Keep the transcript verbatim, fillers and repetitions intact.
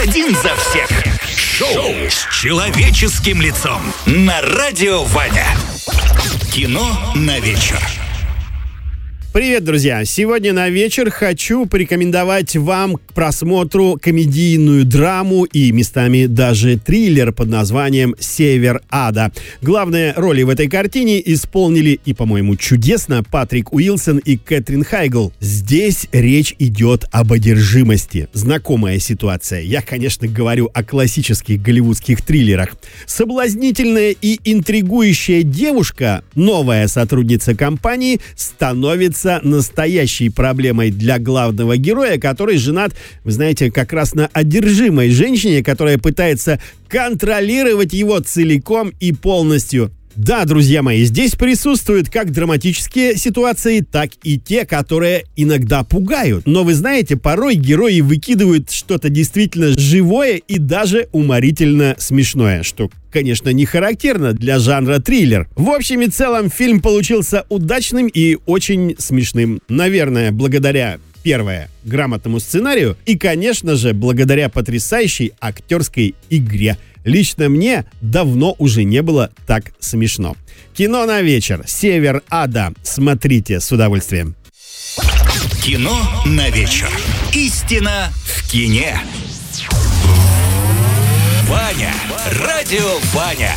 Один за всех. Шоу с человеческим лицом на радио Ваня. Кино на вечер. Привет, друзья! Сегодня на вечер хочу порекомендовать вам к просмотру комедийную драму и местами даже триллер под названием «Север ада». Главные роли в этой картине исполнили, и, по-моему, чудесно, Патрик Уилсон и Кэтрин Хайгл. Здесь речь идет об одержимости. Знакомая ситуация. Я, конечно, говорю о классических голливудских триллерах. Соблазнительная и интригующая девушка, новая сотрудница компании, становится настоящей проблемой для главного героя, который женат, вы знаете, как раз на одержимой женщине, которая пытается контролировать его целиком и полностью. Да, друзья мои, здесь присутствуют как драматические ситуации, так и те, которые иногда пугают. Но вы знаете, порой герои выкидывают что-то действительно живое и даже уморительно смешное, что, конечно, не характерно для жанра триллер. В общем и целом, фильм получился удачным и очень смешным. Наверное, благодаря, первое, грамотному сценарию и, конечно же, благодаря потрясающей актерской игре. Лично мне давно уже не было так смешно. Кино на вечер. «Север ада». Смотрите с удовольствием. Кино на вечер. Истина в кине. Ваня. Радио Ваня.